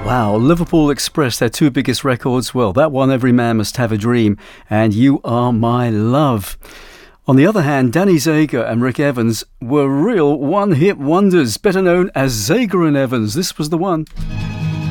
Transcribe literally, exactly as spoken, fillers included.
Wow, Liverpool Express, their two biggest records. Well, that one, Every Man Must Have a Dream, and You Are My Love. On the other hand, Danny Zager and Rick Evans were real one-hit wonders, better known as Zager and Evans. This was the one.